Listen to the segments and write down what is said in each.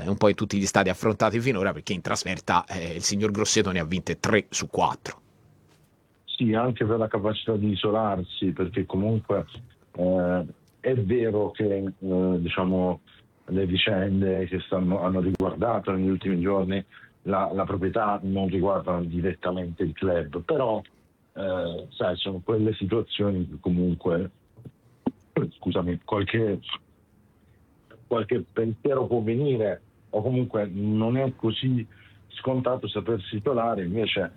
un po' in tutti gli stadi affrontati finora, perché in trasferta il signor Grosseto ne ha vinte 3 su 4. Sì, anche per la capacità di isolarsi, perché comunque è vero che diciamo le vicende che hanno riguardato negli ultimi giorni la proprietà non riguardano direttamente il club, però sai, sono quelle situazioni che comunque, scusami, qualche pensiero può venire, o comunque non è così scontato sapersi titolare, invece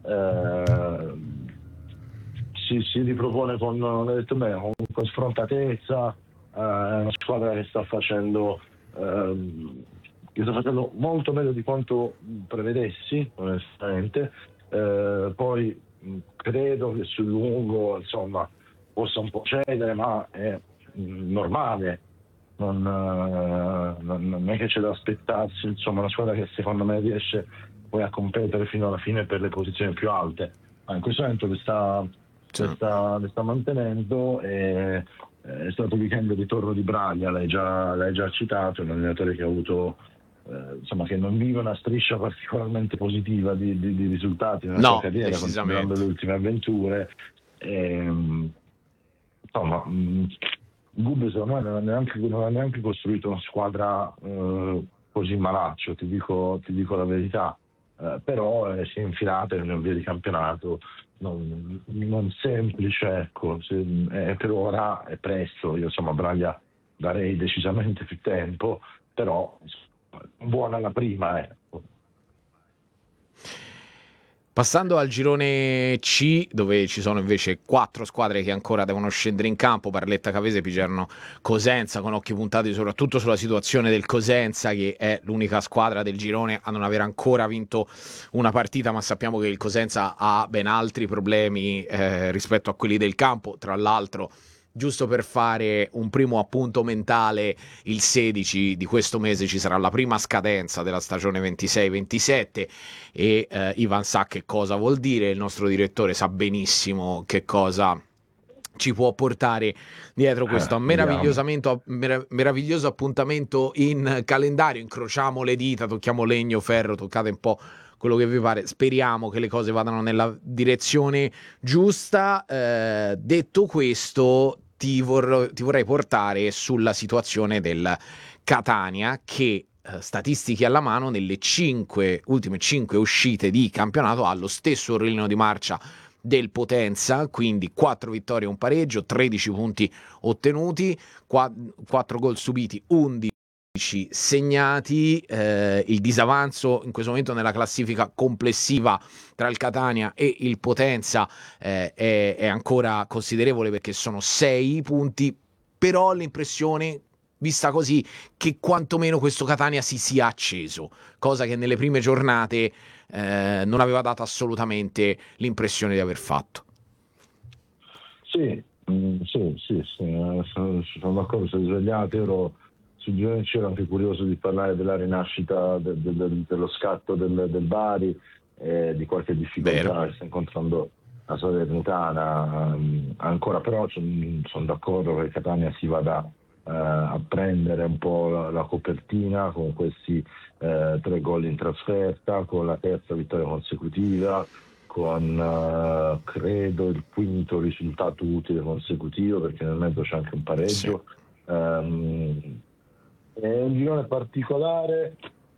si ripropone con, detto bene, con sfrontatezza, è una squadra che sta facendo molto meglio di quanto prevedessi, onestamente. Poi credo che sul lungo, insomma, possa un po' cedere, ma è normale. Non è che c'è da aspettarsi, insomma, una squadra che secondo me riesce poi a competere fino alla fine per le posizioni più alte, ma in questo momento le sta mantenendo. E è stato il weekend di ritorno di Braglia, l'hai già citato, un allenatore che ha avuto insomma, che non vive una striscia particolarmente positiva di risultati nella sua carriera, considerando le ultime avventure. Insomma, Gubbe secondo me non ha neanche costruito una squadra così malaccio, ti dico la verità, però si è infilata in una via di campionato non semplice, ecco. Per ora è presto, io insomma a Braglia darei decisamente più tempo, però buona la prima, ecco. Passando al girone C, dove ci sono invece 4 squadre che ancora devono scendere in campo, Barletta, Cavese, Picerno, Cosenza, con occhi puntati soprattutto sulla situazione del Cosenza, che è l'unica squadra del girone a non aver ancora vinto una partita, ma sappiamo che il Cosenza ha ben altri problemi rispetto a quelli del campo. Tra l'altro, giusto per fare un primo appunto mentale, il 16 di questo mese ci sarà la prima scadenza della stagione 26-27 e Ivan sa che cosa vuol dire, il nostro direttore sa benissimo che cosa ci può portare dietro questo meraviglioso appuntamento in calendario. Incrociamo le dita, tocchiamo legno, ferro, toccate un po' quello che vi pare, speriamo che le cose vadano nella direzione giusta. Detto questo, ti vorrei portare sulla situazione del Catania, che statistiche alla mano, nelle ultime 5 uscite di campionato ha lo stesso orolino di marcia del Potenza, quindi 4 vittorie e un pareggio, 13 punti ottenuti, 4 gol subiti, 11 segnati. Il disavanzo in questo momento nella classifica complessiva tra il Catania e il Potenza è ancora considerevole, perché sono 6 punti, però ho l'impressione, vista così, che quantomeno questo Catania si sia acceso, cosa che nelle prime giornate non aveva dato assolutamente l'impressione di aver fatto. Sì, sono d'accordo, sono svegliato. Ero sul girone c'ero anche curioso di parlare della rinascita dello scatto del Bari, di qualche difficoltà che sta incontrando la Salernitana ancora, però sono d'accordo che Catania si vada a prendere un po' la copertina con questi 3 gol in trasferta, con la terza vittoria consecutiva, con credo il quinto risultato utile consecutivo, perché nel mezzo c'è anche un pareggio. Sì. È un girone particolare,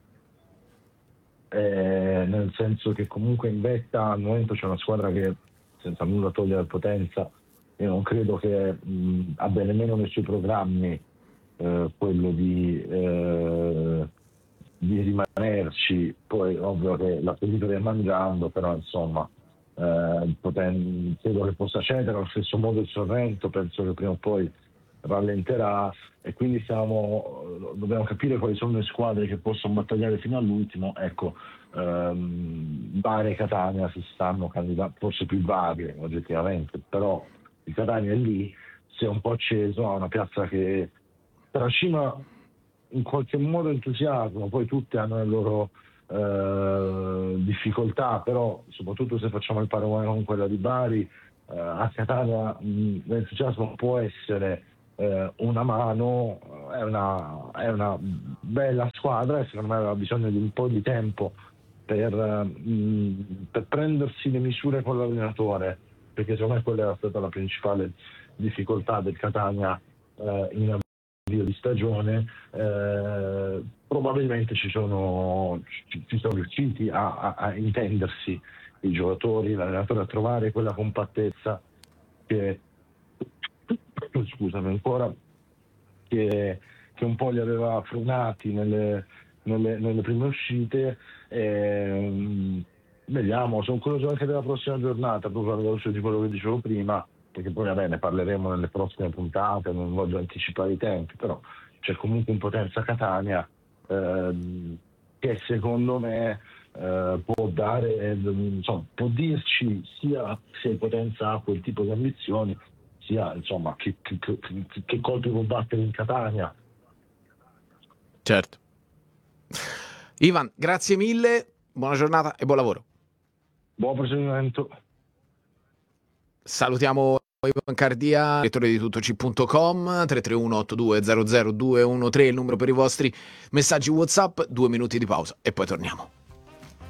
nel senso che comunque in vetta al momento c'è una squadra che, senza nulla togliere al Potenza, io non credo che abbia nemmeno nei suoi programmi quello di rimanerci. Poi ovvio che l'appetito viene mangiando, però insomma credo che possa cedere allo stesso modo il Sorrento, penso che prima o poi rallenterà, e quindi dobbiamo capire quali sono le squadre che possono battagliare fino all'ultimo. Ecco, Bari e Catania si stanno candidando, forse più Bari oggettivamente, però il Catania è lì, si è un po' acceso, ha una piazza che trascina in qualche modo entusiasmo, poi tutte hanno le loro difficoltà, però soprattutto se facciamo il paragone con quella di Bari, a Catania l'entusiasmo può essere una mano. È una bella squadra e secondo me aveva bisogno di un po' di tempo per prendersi le misure con l'allenatore, perché secondo me quella era stata la principale difficoltà del Catania in avvio di stagione. Probabilmente ci sono riusciti a intendersi i giocatori, l'allenatore, a trovare quella compattezza che scusami ancora, che un po' li aveva frenati nelle prime uscite. Vediamo, sono curioso anche della prossima giornata, proprio alla luce di quello che dicevo prima, perché poi vabbè, ne parleremo nelle prossime puntate, non voglio anticipare i tempi, però c'è comunque un Potenza Catania che secondo me può dare, insomma, può dirci sia se il Potenza ha quel tipo di ambizioni, sia insomma che colpi può battere in Catania. Certo. Ivan, grazie mille, buona giornata e buon lavoro. Buon proseguimento. Salutiamo Ivan Cardia, direttore di tuttoc.com, 331 8200 213, il numero per i vostri messaggi WhatsApp, 2 minuti di pausa e poi torniamo.